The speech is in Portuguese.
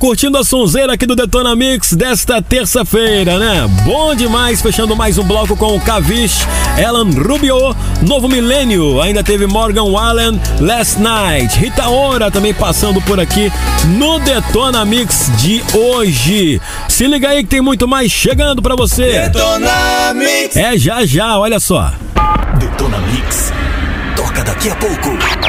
Curtindo a sonzeira aqui do Detona Mix desta terça-feira, né? Bom demais, fechando mais um bloco com o Kavish, Alan Rubio, Novo Milênio, ainda teve Morgan Wallen, Last Night, Rita Ora também passando por aqui no Detona Mix de hoje. Se liga aí que tem muito mais chegando pra você. Detona Mix. É já, olha só. Detona Mix. Toca daqui a pouco.